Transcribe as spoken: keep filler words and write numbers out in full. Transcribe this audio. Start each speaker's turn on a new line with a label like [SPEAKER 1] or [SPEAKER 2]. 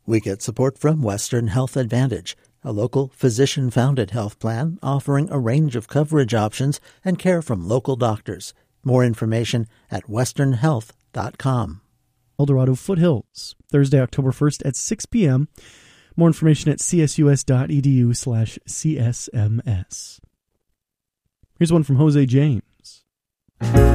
[SPEAKER 1] We get support from Western Health Advantage, a local physician-founded health plan offering a range of coverage options and care from local doctors. More information at western health dot com.
[SPEAKER 2] Eldorado Foothills, Thursday, October first at six p.m. More information at csus.edu slash CSMS. Here's one from Jose James.